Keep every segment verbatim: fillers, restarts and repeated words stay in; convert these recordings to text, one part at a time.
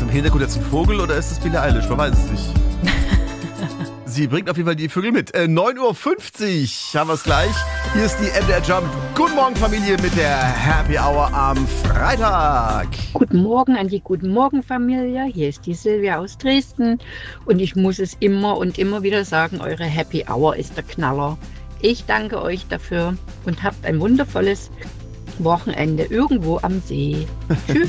im Hintergrund jetzt ein Vogel oder ist das Billie Eilish? Man weiß es nicht. Sie bringt auf jeden Fall die Vögel mit. Äh, neun Uhr fünfzig haben wir es gleich. Hier ist die M D R Jump. Guten Morgen, Familie, mit der Happy Hour am Freitag. Guten Morgen an die Guten Morgen, Familie. Hier ist die Silvia aus Dresden. Und ich muss es immer und immer wieder sagen, eure Happy Hour ist der Knaller. Ich danke euch dafür und habt ein wundervolles Wochenende irgendwo am See. Tschüss.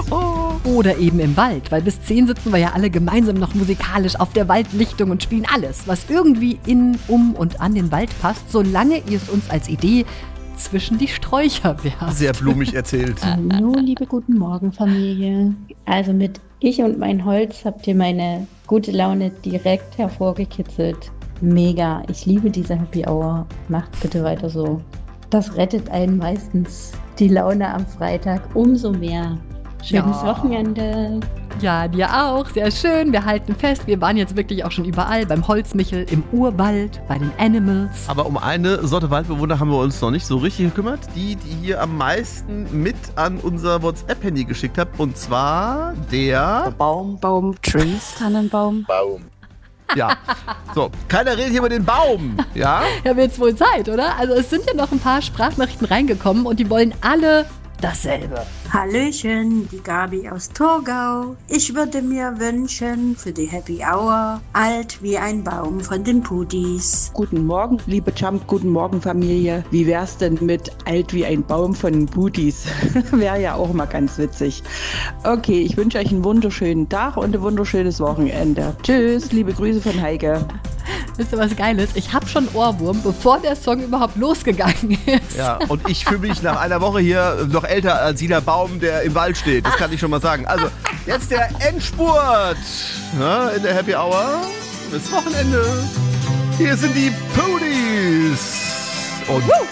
Oder eben im Wald, weil bis zehn sitzen wir ja alle gemeinsam noch musikalisch auf der Waldlichtung und spielen alles, was irgendwie in, um und an den Wald passt, solange ihr es uns als Idee zwischen die Sträucher werft. Sehr blumig erzählt. Hallo, liebe Guten Morgen, Familie. Also mit Ich und mein Holz habt ihr meine gute Laune direkt hervorgekitzelt. Mega, ich liebe diese Happy Hour. Macht bitte weiter so. Das rettet einen meistens die Laune am Freitag umso mehr. Schönes Ja. Wochenende. Ja, dir auch. Sehr schön. Wir halten fest, wir waren jetzt wirklich auch schon überall. Beim Holzmichel, im Urwald, bei den Animals. Aber um eine Sorte Waldbewohner haben wir uns noch nicht so richtig gekümmert. Die, die hier am meisten mit an unser WhatsApp-Handy geschickt hat. Und zwar der... Baum, Baum, Trees, Tannenbaum. Baum. Ja, so, keiner redet hier über den Baum, ja? Ja, wird's wohl Zeit, oder? Also es sind ja noch ein paar Sprachnachrichten reingekommen und die wollen alle dasselbe. Hallöchen, die Gabi aus Thurgau. Ich würde mir wünschen für die Happy Hour alt wie ein Baum von den Pudis. Guten Morgen, liebe Jump, guten Morgen, Familie. Wie wär's denn mit alt wie ein Baum von den Pudis? Wäre ja auch mal ganz witzig. Okay, ich wünsche euch einen wunderschönen Tag und ein wunderschönes Wochenende. Tschüss, liebe Grüße von Heike. Wisst ihr was Geiles? Ich habe schon Ohrwurm, bevor der Song überhaupt losgegangen ist. Ja, und ich fühle mich nach einer Woche hier noch älter als jeder Baum, der im Wald steht. Das kann ich schon mal sagen. Also, jetzt der Endspurt, ja, in der Happy Hour. Bis Wochenende. Hier sind die Pudis. Und